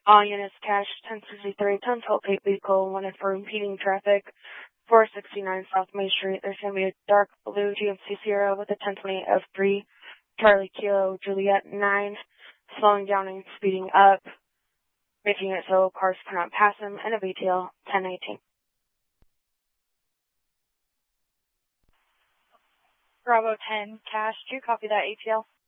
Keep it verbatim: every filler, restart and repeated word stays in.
All units cash ten sixty-three, ten twelve eight vehicle, wanted for impeding traffic. four sixty-nine South Main Street. There's going to be a dark blue G M C Sierra with a ten twenty F three, Charlie Kilo Juliet nine, slowing down and speeding up, making it so cars cannot pass him, and a V T L ten eighteen. Bravo ten, cash, do you copy that A T L?